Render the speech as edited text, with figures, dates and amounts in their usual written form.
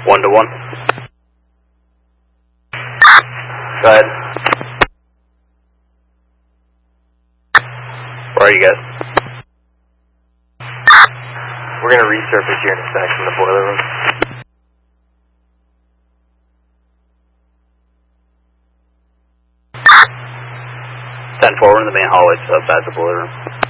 1-1. Go ahead. Where are you guys? We're going to resurface here in a sec from the boiler room. 10-4, we're in the main hallway, so outside the boiler room.